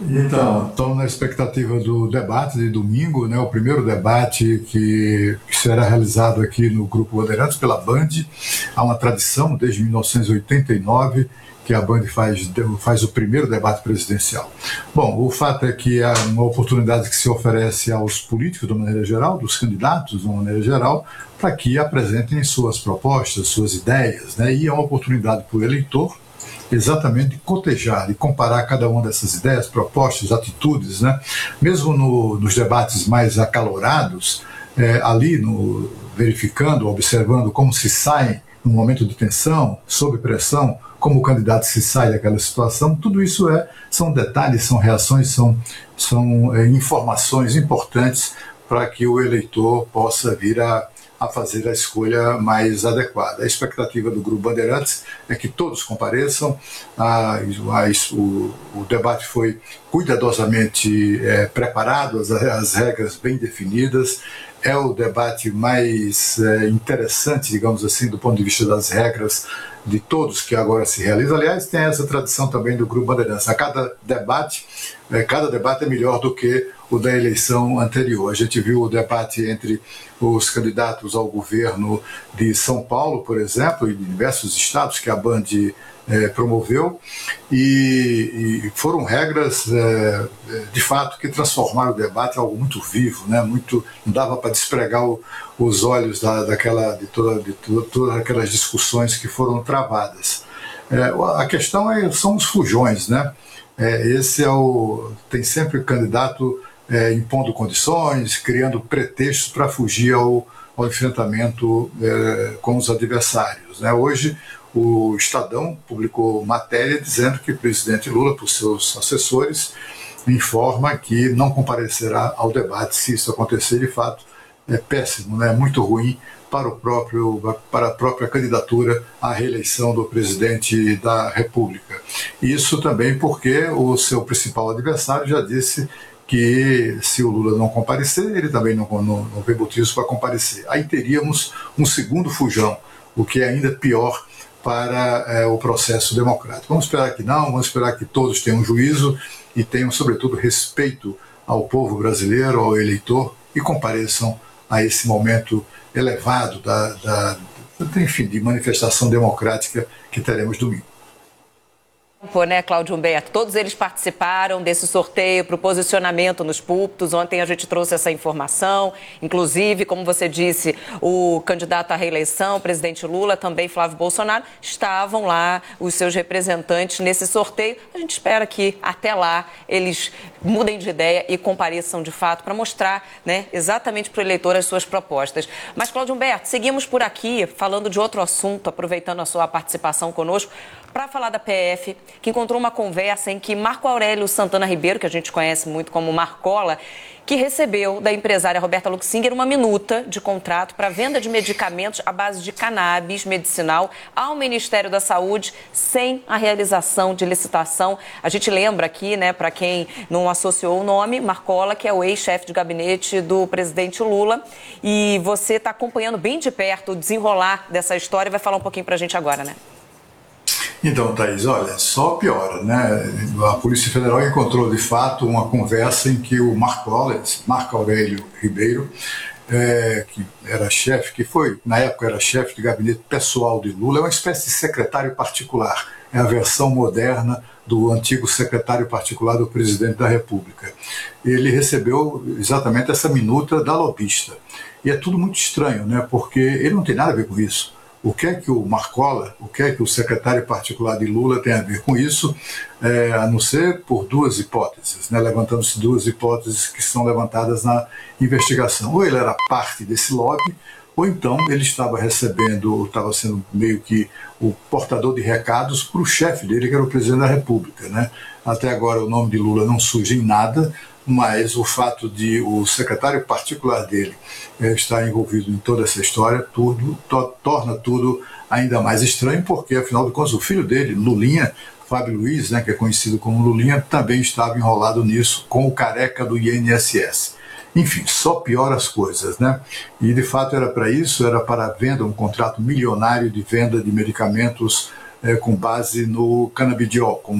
Então, estamos na expectativa do debate de domingo, né, o primeiro debate que será realizado aqui no Grupo Bandeirantes pela Band. Há uma tradição desde 1989 que a Band faz o primeiro debate presidencial. Bom, o fato é que é uma oportunidade que se oferece aos políticos de uma maneira geral, dos candidatos de uma maneira geral, para que apresentem suas propostas, suas ideias, né, e é uma oportunidade para o eleitor exatamente de cotejar, de comparar cada uma dessas ideias, propostas, atitudes, né? Mesmo nos debates mais acalorados, verificando, observando como se sai num momento de tensão, sob pressão, como o candidato se sai daquela situação, tudo isso são detalhes, são reações, são informações importantes para que o eleitor possa vir a fazer a escolha mais adequada. A expectativa do Grupo Bandeirantes é que todos compareçam. O debate foi cuidadosamente preparado, as regras bem definidas. É o debate mais interessante, digamos assim, do ponto de vista das regras de todos que agora se realizam. Aliás, tem essa tradição também do Grupo Bandeirantes. Cada debate é melhor do que o da eleição anterior. A gente viu o debate entre os candidatos ao governo de São Paulo, por exemplo, e de diversos estados que a Band promoveu, e foram regras, de fato, que transformaram o debate em algo muito vivo, né? Não dava para despregar os olhos de todas aquelas discussões que foram travadas. A questão são os fujões, né? Tem sempre o candidato impondo condições, criando pretextos para fugir ao enfrentamento com os adversários, né? Hoje, o Estadão publicou matéria dizendo que o presidente Lula, por seus assessores, informa que não comparecerá ao debate se isso acontecer. De fato, é péssimo, né? Muito ruim para a própria candidatura à reeleição do presidente da República. Isso também porque o seu principal adversário já disse que se o Lula não comparecer, ele também não vê motivos para comparecer. Aí teríamos um segundo fujão, o que é ainda pior para o processo democrático. Vamos esperar que não, vamos esperar que todos tenham juízo e tenham, sobretudo, respeito ao povo brasileiro, ao eleitor, e compareçam a esse momento elevado de manifestação democrática que teremos domingo. Né, Cláudio Humberto? Todos eles participaram desse sorteio para o posicionamento nos púlpitos. Ontem a gente trouxe essa informação. Inclusive, como você disse, o candidato à reeleição, o presidente Lula, também Flávio Bolsonaro, estavam lá, os seus representantes, nesse sorteio. A gente espera que até lá eles mudem de ideia e compareçam de fato para mostrar, né, exatamente para o eleitor as suas propostas. Mas, Cláudio Humberto, seguimos por aqui falando de outro assunto, aproveitando a sua participação conosco, para falar da PF, que encontrou uma conversa em que Marco Aurélio Santana Ribeiro, que a gente conhece muito como Marcola, que recebeu da empresária Roberta Luxinger uma minuta de contrato para venda de medicamentos à base de cannabis medicinal ao Ministério da Saúde, sem a realização de licitação. A gente lembra aqui, né, para quem não associou o nome, Marcola, que é o ex-chefe de gabinete do presidente Lula, e você está acompanhando bem de perto o desenrolar dessa história e vai falar um pouquinho para a gente agora, né? Então, Thaís, olha, só piora, né? A Polícia Federal encontrou, de fato, uma conversa em que o Marco Aurélio Ribeiro, que era chefe, na época era chefe de gabinete pessoal de Lula, é uma espécie de secretário particular, é a versão moderna do antigo secretário particular do presidente da República. Ele recebeu exatamente essa minuta da lobista. E é tudo muito estranho, né? Porque ele não tem nada a ver com isso. O que é que o Marcola, o que é que o secretário particular de Lula tem a ver com isso, a não ser por duas hipóteses, né? Levantando-se duas hipóteses que são levantadas na investigação. Ou ele era parte desse lobby, ou então ele estava sendo meio que o portador de recados para o chefe dele, que era o presidente da República, né? Até agora o nome de Lula não surge em nada, mas o fato de o secretário particular dele estar envolvido em toda essa história torna tudo ainda mais estranho, porque, afinal de contas, o filho dele, Lulinha, Fábio Luiz, né, que é conhecido como Lulinha, também estava enrolado nisso com o careca do INSS. Enfim, só piora as coisas, né? E, de fato, era para a venda, um contrato milionário de venda de medicamentos com base no canabidiol,